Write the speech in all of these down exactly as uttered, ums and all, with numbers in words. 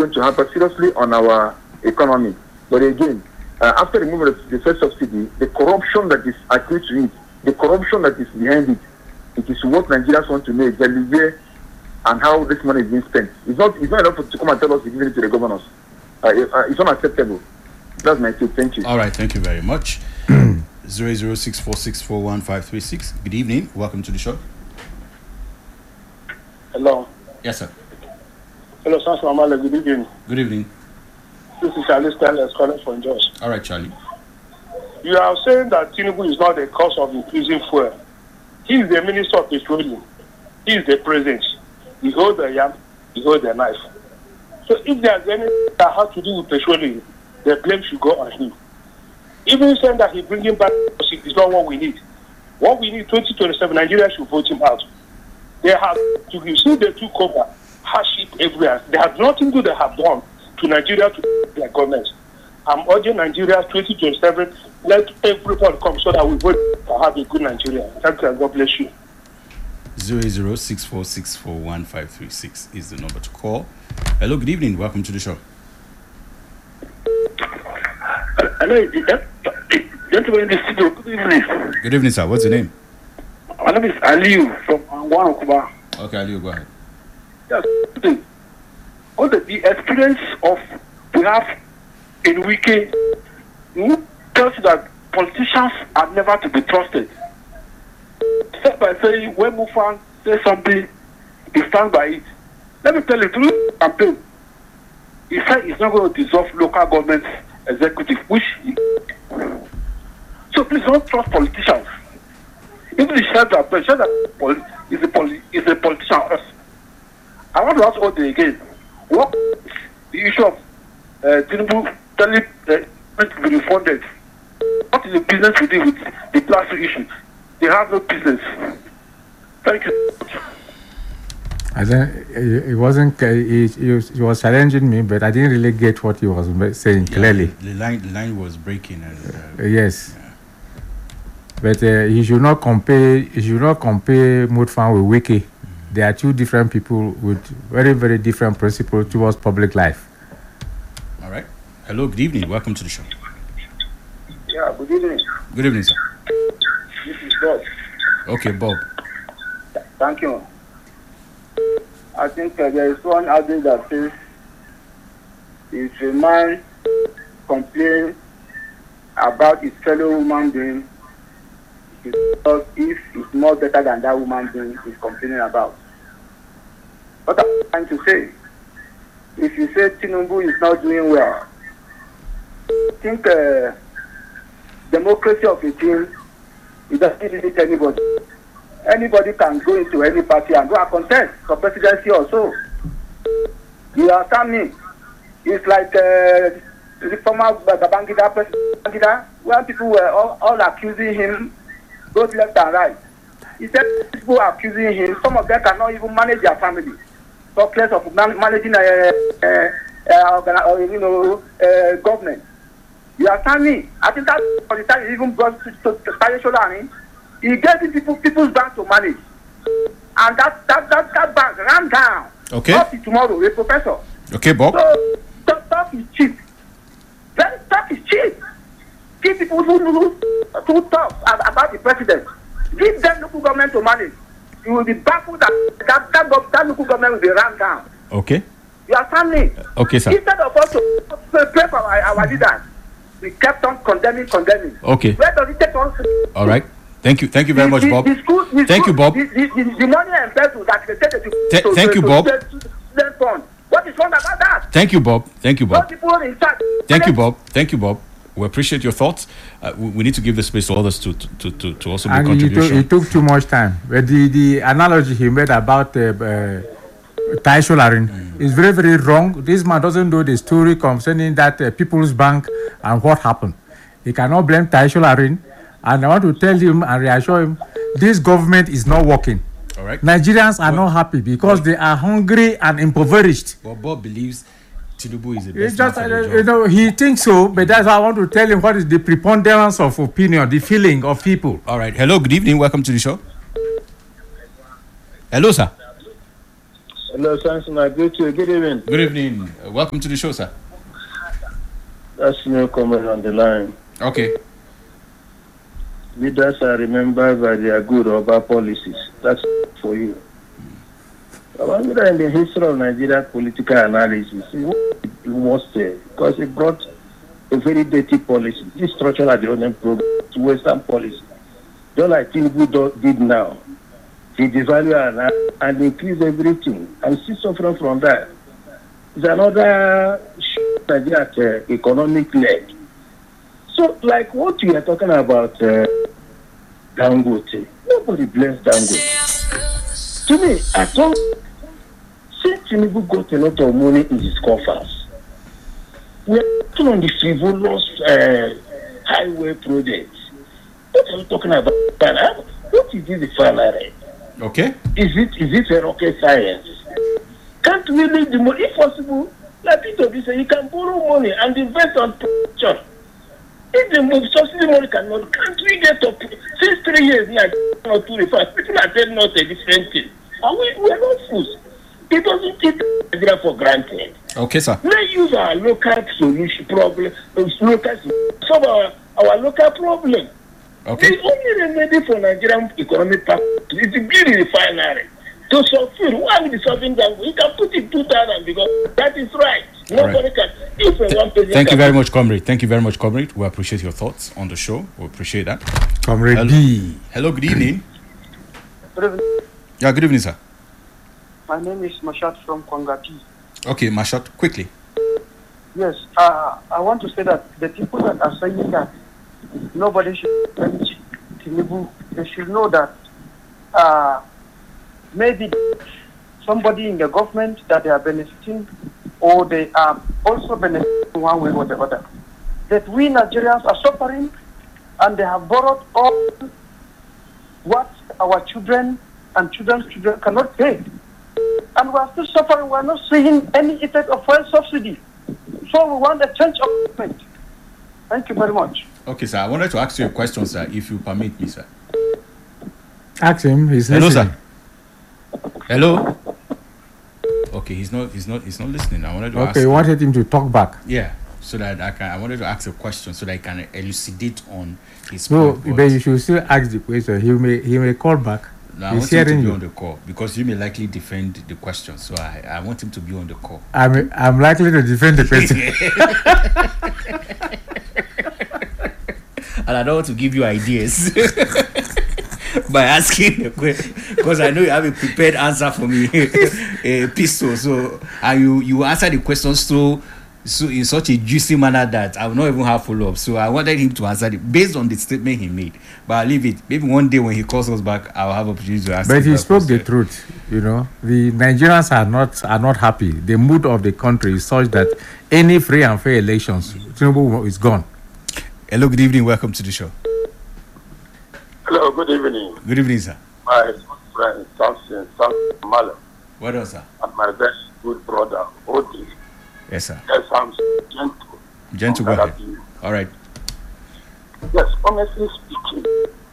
going to happen seriously on our economy. But again, uh, after removing the first subsidy, the corruption that is accrued to it, the corruption that is behind it, it is what Nigerians want to know exactly and how this money is being spent. It's not it's not enough to come and tell us we're giving it to the governors. Uh, uh, it's unacceptable. That's my take. Thank you. All right, thank you very much. zero zero six four six four one five three six. Good evening. Welcome to the show. Hello. Yes, sir. Hello, Sanso Amale. Good evening. Good evening. This is Charlie Stanley calling from Jos. All right, Charlie. You are saying that Tinubu is not the cause of increasing fuel. He is the Minister of Petroleum. He is the President. He holds the yam. He holds the knife. So if there's anything that has to do with petroleum, the blame should go on him. Even saying that he's bringing back is not what we need. What we need twenty twenty-seven, Nigeria should vote him out. They have to you see they took over hardship everywhere. They have nothing good they have done to Nigeria to their government. I'm urging Nigeria twenty twenty-seven, let everyone come so that we vote to have a good Nigeria. Thank you and God bless you. zero zero six four six four one five three six is the number to call. Hello, good evening. Welcome to the show. Hello, gentlemen in the studio. Good evening. Good evening, sir. What's your name? My name is Aliu from Angwan Kuba. Okay, Aliu, go ahead. Yes. All the, the experience of we have in Wiki hmm, tells you that politicians are never to be trusted. Except by saying when Mufan says something, he stands by it. Let me tell you, through the campaign, he said he's not going to dissolve local government executive, which he... So please don't trust politicians. Even the shared that the that is a poli- is a politician. I want to ask all again, what is the issue of uh, Tinubu telling uh, to be refunded? What is the business to do with the plastic issue? They have no business. Thank you. I don't, it wasn't, it, it was challenging me, but I didn't really get what he was saying Yeah, clearly. The line, the line was breaking. And, uh, Uh, yes. yeah. But uh, you should not compare, you should not compare Mutfan with Wiki. Mm-hmm. They are two different people with very, very different principles towards public life. All right. Hello, good evening. Welcome to the show. Yeah, good evening. Good evening, sir. This is Bob. Okay, Bob. Thank you. I think uh, there is one adage that says, if a man complains about his fellow human being, it's because if it's more better than that human being is complaining about. What I'm trying to say, if you say Tinubu is not doing well, I think uh, democracy of a team, it doesn't limit anybody. Anybody can go into any party and go and contest for presidency or so. You understand me? It's like uh, the former Babangida, President Babangida, where people were all, all accusing him, both left and right. He said people are accusing him, some of them cannot even manage their family. Talk less of man- managing a, uh, uh, uh, you know, uh, government. You understand me? I think that for the time he even brought to, to, to Taye Solani, he gave the people people's bank to manage, and that that that, that bank ran down. Okay. Not tomorrow, a professor. Okay, Bob. So talk, talk is cheap. Very talk is cheap. Give people who who who talk about the president. Give them local government to manage. You will be baffled that that that, that, that local government will be run down. Okay. You understand me? Okay, sir. Instead of us to pray for our, our leaders, we kept on condemning, condemning. Okay. Where does it take us? All right. Thank you. Thank you very the, much, the, Bob. The school, the Thank school, you, Bob. The, the, the, the money embezzled that they take to, Th- to, thank to, you, to, Bob. To, to, to fund. What is wrong about that? Thank you, Bob. Thank you, Bob. Those people in charge. Thank you, Bob. Thank you, Bob. We appreciate your thoughts. Uh, we, we need to give the space to others to to, to, to also make And he took, contribution. he took too much time. But the, the analogy he made about uh, uh, Taye Solani mm. is very, very wrong. This man doesn't know the story concerning that uh, People's Bank and what happened. He cannot blame Taye Solani. And I want to tell him and reassure him, this government is not working. All right. Nigerians are not happy because they are hungry and impoverished. But Bob believes Tinubu is the It's best just, man for uh, the you job. know, he thinks so, but that's why I want to tell him what is the preponderance of opinion, the feeling of people. All right. Hello. Good evening. Welcome to the show. Hello, sir. Hello, Samson. I greet you. Good evening. Good evening. Uh, welcome to the show, sir. That's no comment on the line. Okay. Leaders are remembered by their good or bad policies. That's for you. Mm. In the history of Nigeria political analysis, it was there because it brought a very dirty policy. This structural adjustment program to Western policy. Just like Tinubu did now. He devalued and, and increased everything and still suffering from that. It's another Nigeria uh, economic leg. So, like what you are talking about, uh, Dangote, nobody blames Dangote. To me, I thought, since Tinubu got a lot of money in his coffers, we are working on the frivolous uh, highway projects. What are you talking about? What is this refinery? Okay. Is it is it a rocket science? Can't we leave the money? If possible, like Peter B said, you can borrow money and invest on production. If the subsidy money cannot, can't we get up? Since three years now, or two refers, people are telling us a different thing. And we, we are not fools. It doesn't take Nigeria for granted. Okay, sir. Let's use our local solution problem, local solve our, our local problem. Okay. The only remedy for Nigerian economic path is to build a refinery. To fulfill, why would be solving that? We can put it two thousand because that is right. Nobody right. can. If Th- one Thank you can very much, Comrade. Thank you very much, Comrade. We appreciate your thoughts on the show. We appreciate that. Comrade Hello. B. Hello, good evening. Good evening. Yeah, good evening, sir. My name is Mashat from Kwangati. Okay, Mashat, quickly. Yes, uh, I want to say that the people that are saying that nobody should bench Tinubu, they should know that uh, maybe somebody in the government that they are benefiting or they are also benefiting one way or the other. That we Nigerians are suffering and they have borrowed all what our children and children's children cannot pay. And we are still suffering. We are not seeing any effect of fuel subsidy. So we want a change of government. Thank you very much. Okay, sir. I wanted to ask you a question, sir, if you permit me, sir. Ask him. He's Hello, listening. sir. Hello. Okay, he's not. He's not. He's not listening. I wanted to okay, ask. Okay, you wanted him to talk back. Yeah, so that I can. I wanted to ask a question so that I can elucidate on his. No, point, but you should still ask the question. He may. He may call back. No, I He's want him to be you. on the call because you may likely defend the question. So I, I want him to be on the call. I'm. I'm likely to defend the question. And I don't want to give you ideas by asking the question because I know you have a prepared answer for me, a pistol. So and you you answer the question so so in such a juicy manner that I will not even have follow up. So I wanted him to answer it based on the statement he made. But I'll leave it. Maybe one day when he calls us back, I'll have opportunity to ask. But him he spoke question. the truth. You know, the Nigerians are not are not happy. The mood of the country is such that any free and fair elections, Tinubu is gone. Hello, good evening. Welcome to the show. Hello, good evening. Good evening, sir. My good friend, Samson, Samson Malam. What else, sir? And my very good brother, Odi. Yes, sir. Yes, I'm gentle. Gentle, go ahead. All right. Yes, honestly speaking,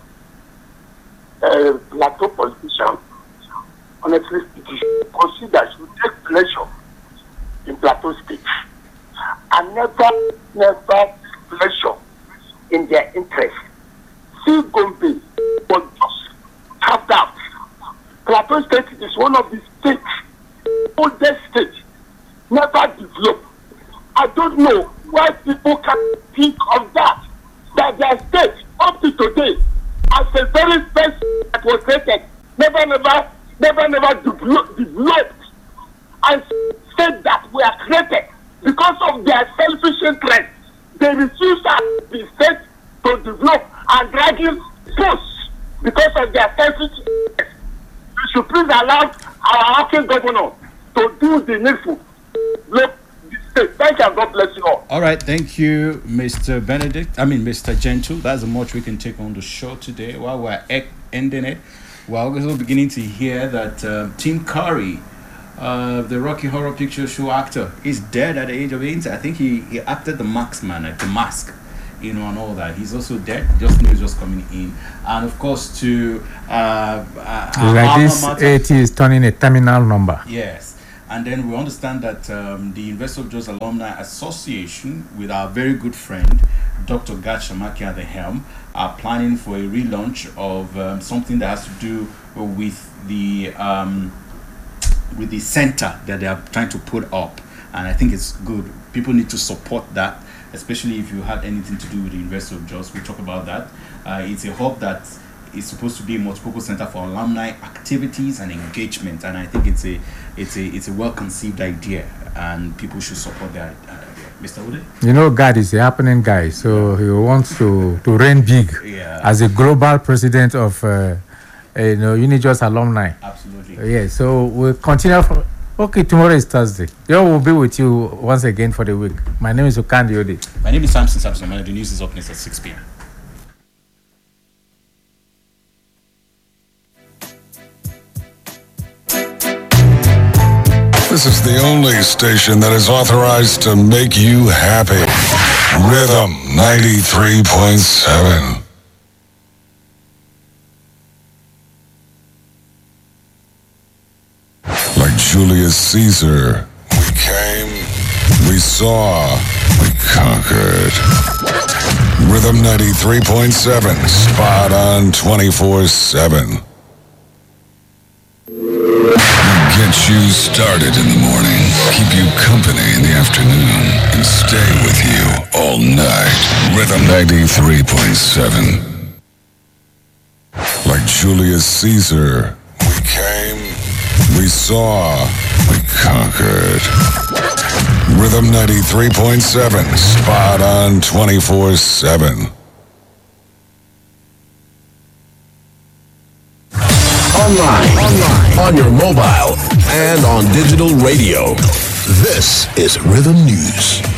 a plateau politician, honestly speaking, consider should take pleasure in plateau state and never, never take pleasure in their interest. See Gombe was just carved out. Plateau state is one of the states, oldest states, never developed. I don't know why people can think of that. That their state, up to today, as a very first that was created, never, never, never, never develop, developed, and said that we are created because of their selfish interest. They refuse the state to develop and dragging posts because of their selfish interest. We should please allow our acting governor to do the needful. Look, thank you and God bless you all. All right, thank you, Mister Benedict. I mean, Mister Gentle. That's how much we can take on the show today. While we're e- ending it, we're also beginning to hear that uh, Tim Curry, uh, the Rocky Horror Picture Show actor, is dead at the age of eighty. I think he, he acted the marksman at The Mask you know, and all that. He's also dead. Just news just coming in, and of course to uh, uh, like this eighty is turning a terminal number. Yes. And then we understand that um, the University of Jos Alumni Association, with our very good friend, Doctor Gad Shamaki at the helm, are planning for a relaunch of um, something that has to do with the um, with the center that they are trying to put up. And I think it's good. People need to support that, especially if you had anything to do with the University of Jos. We'll talk about that. Uh, it's a hub that is supposed to be a multi-purpose center for alumni activities and engagement, and I think it's a it's a it's a well-conceived idea, and people should support that idea. Mister Ude? You know, God is a happening guy, so he wants to to reign big Yeah. as a global president of uh, uh, you know UniJos alumni. Absolutely. Uh, yeah, so we'll continue. For, okay, tomorrow is Thursday. Yo, we'll be with you once again for the week. My name is Okandi Ode. My name is Samson Samson. The news is up next at six p.m. This is the only station that is authorized to make you happy. Rhythm ninety-three point seven. Like Julius Caesar, we came, we saw, we conquered. Rhythm ninety-three point seven, spot on twenty-four seven. Get you started in the morning, keep you company in the afternoon, and stay with you all night. Rhythm ninety-three point seven. Like Julius Caesar, we came, we saw, we conquered. Rhythm ninety-three point seven, spot on twenty-four seven. Online, online, on your mobile, and on digital radio. This is Rhythm News.